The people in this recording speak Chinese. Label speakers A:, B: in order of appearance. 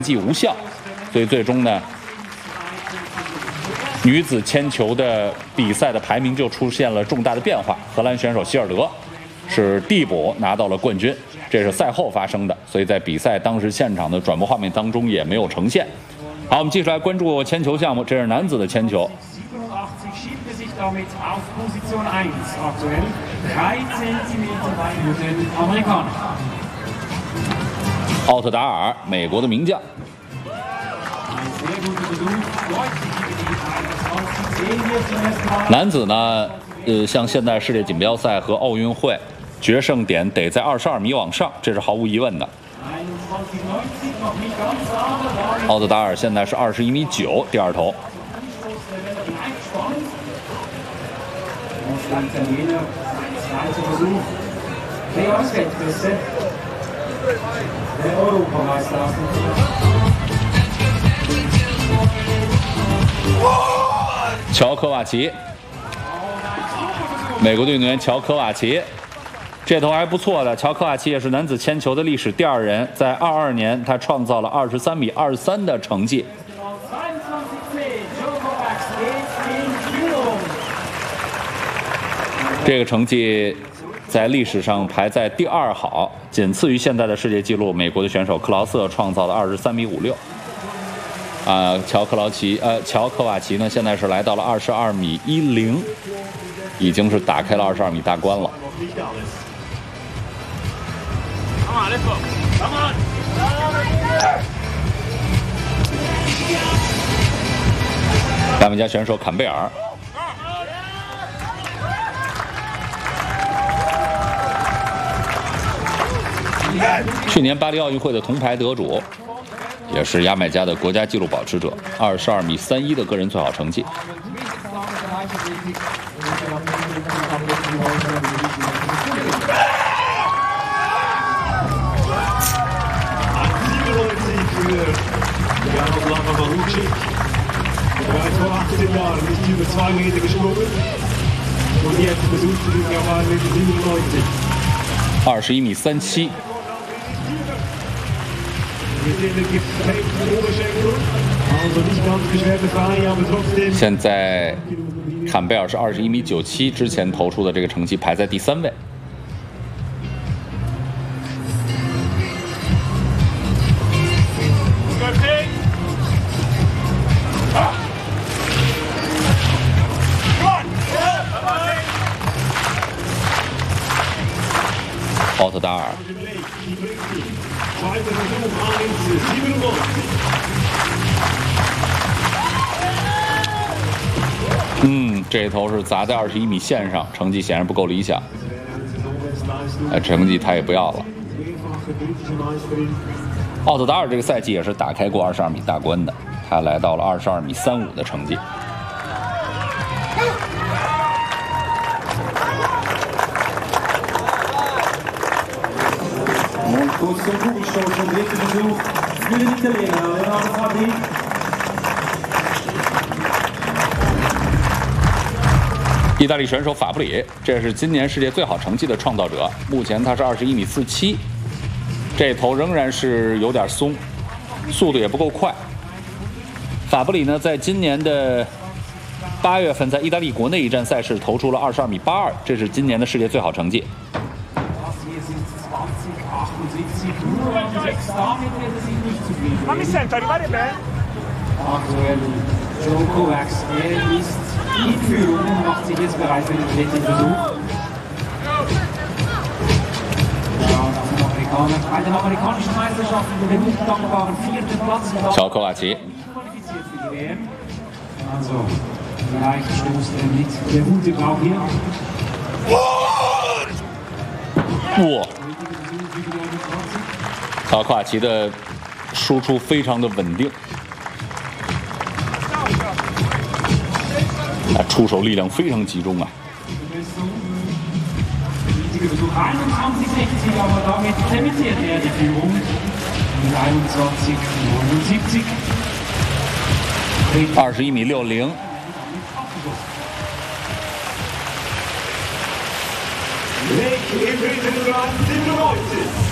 A: 计无效，所以最终呢，女子铅球的比赛的排名就出现了重大的变化。荷兰选手希尔德是递补拿到了冠军，这是赛后发生的，所以在比赛当时现场的转播画面当中也没有呈现。好，我们继续来关注铅球项目，这是男子的铅球。奥特达尔，美国的名将。男子呢，像现代世界锦标赛和奥运会，决胜点得在22米往上，这是毫无疑问的。奥特达尔现在是21.9米，第二头。乔科瓦奇，美国队运动员乔科瓦奇，这头还不错的。乔科瓦奇也是男子铅球的历史第2人，在22年他创造了23.23米的成绩。这个成绩在历史上排在第2好，仅次于现在的世界纪录美国的选手克劳瑟创造了23.56米。乔科瓦奇呢，现在是来到了22.10米，已经是打开了22米大关了。牙买加选手坎贝尔。去年巴黎奥运会的铜牌得主，也是牙买加的国家纪录保持者，22.31米的个人最好成绩。21.37米。现在坎贝尔是21.97米，之前投出的这个成绩排在第3位。奥特达尔。这头是砸在21米线上，成绩显然不够理想。成绩他也不要了。奥特达尔这个赛季也是打开过22米大关的，他来到了22.35米的成绩。意大利选手法布里，这是今年世界最好成绩的创造者，目前他是21.47米，这头仍然是有点松，速度也不够快。法布里呢，在今年的8月份在意大利国内一站赛事投出了22.82米，这是今年的世界最好成绩。
B: In Führung und macht sich jetzt bereit für den dritten Versuch. Ja, bei den amerikanischen Meisterschaften den undankbaren 4. Platz.
A: 乔科瓦奇。
B: Also, vielleicht stoßt er mit der gute Bauch hier.
A: 哇！乔科瓦奇的输出非常的稳定。出手力量非常集中啊！21.60米。
C: Lake im dritten Rang 97.